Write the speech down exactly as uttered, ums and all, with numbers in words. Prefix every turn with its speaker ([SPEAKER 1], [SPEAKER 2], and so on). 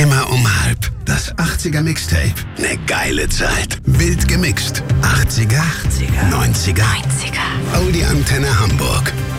[SPEAKER 1] Immer um halb. Das achtziger Mixtape. Ne geile Zeit. Wild gemixt. achtziger, neunziger.
[SPEAKER 2] neunziger.
[SPEAKER 1] Oh, die Antenne Hamburg.